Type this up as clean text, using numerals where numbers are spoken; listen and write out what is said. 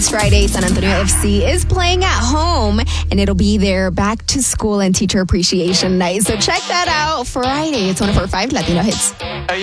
this Friday, San Antonio FC is playing at home, and it'll be their back to school and teacher appreciation night. So check that out Friday. It's 104.5 Latino Hits.